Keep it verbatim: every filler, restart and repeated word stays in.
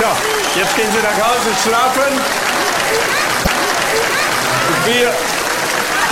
So, jetzt gehen Sie nach Hause schlafen. Wir